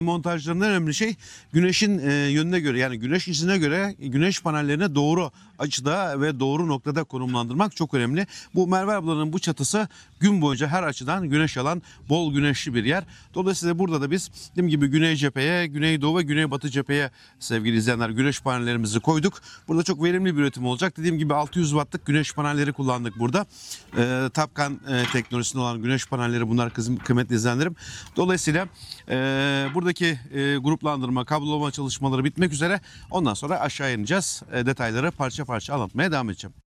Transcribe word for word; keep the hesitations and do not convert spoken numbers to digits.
Montajlarının en önemli şey güneşin e, yönüne göre, yani güneş izine göre güneş panellerine doğru açıda ve doğru noktada konumlandırmak çok önemli. Bu Merve ablanın bu çatısı gün boyunca her açıdan güneş alan bol güneşli bir yer. Dolayısıyla burada da biz dediğim gibi güney cepheye, güneydoğu ve güneybatı cepheye sevgili izleyenler güneş panellerimizi koyduk. Burada çok verimli bir üretim olacak. Dediğim gibi altı yüz wattlık güneş panelleri kullandık burada. E, Tapkan e, teknolojisinde olan güneş panelleri bunlar kıymetli izleyenlerim. Dolayısıyla e, burada buradaki e, gruplandırma, kablolama çalışmaları bitmek üzere. Ondan sonra aşağı ineceğiz. E, detayları parça parça anlatmaya devam edeceğim.